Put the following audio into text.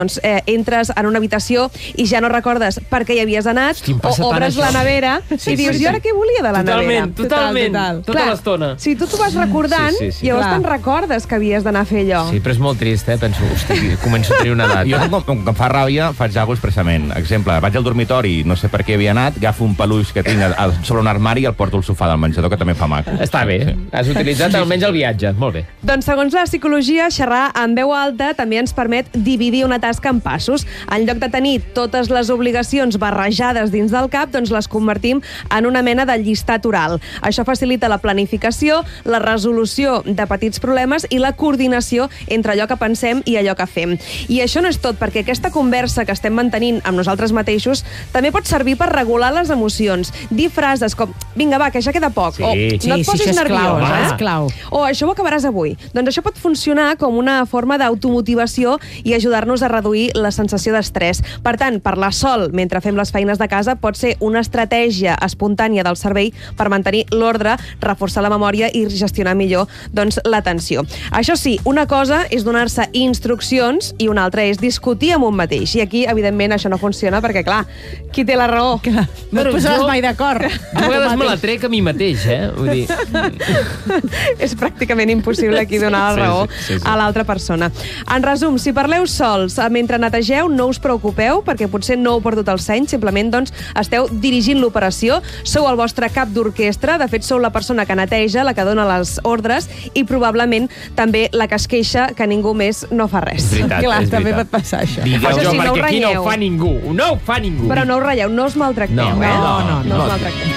entres en una habitació i ja no recordes per què hi havies anat, o obres la nevera i dius, jo ara què volia de la nevera? Totalment, tota l'estona. Si tu t'ho vas recordant, llavors te'n recordes que havies d'anar a fer allò. Sí, però és molt trist, penso, hosti, començo a tenir una edat. Jo, com em fa ràbia, faig alguna cosa expressament. Exemple, vaig al dormitori, no sé per què havia anat, agafo un peluix que tinc sobre un armari i el porto al sofà del menjador, que també fa maco. Està bé, has utilitzat almenys el viatge, molt bé. Doncs segons la psicologia, xerrar en veu alta també ens permet dividir una tasca en passos. En lloc de tenir totes les obligacions barrejades dins del cap, doncs les convertim en una mena de llistat oral. Això facilita la planificació, la resolució de petits problemes i la coordinació entre allò que pensem i allò que fem. I això no és tot, perquè aquesta conversa que estem mantenint amb nosaltres mateixos també pot servir per regular les emocions. Dir frases com, vinga, va, que ja queda poc, o no et posis nerviós, és clau. O això ho acabaràs avui. Doncs això pot funcionar com una forma d'automotivació i ajudar-nos a reduir la sensació d'estrès. Per tant, parlar sol mentre fem les feines de casa pot ser una estratègia espontània del cervell per mantenir l'ordre, reforçar la memòria i gestionar millor l'atenció. Això sí, una cosa és donar-se instruccions i una altra és discutir amb un mateix. I aquí, evidentment, això no funciona perquè, clar, qui té la raó? No et posaràs mai d'acord. A vegades me la trec a mi mateix, Vull dir... És pràcticament impossible aquí donar la raó a l'altra persona. En resum, si parleu sols mentre netegeu, no us preocupeu, perquè potser no heu perdut el seny, simplement esteu dirigint l'operació, sou el vostre cap d'orquestra, de fet sou la persona que neteja, la que dona les ordres i probablement també la que es queixa que ningú més no fa res. És veritat, Clar, també pot passar això. Digueu-ho, perquè aquí no ho fa ningú. No ho fa ningú. Però no us ratlleu, no us maltracteu, No us maltracteu.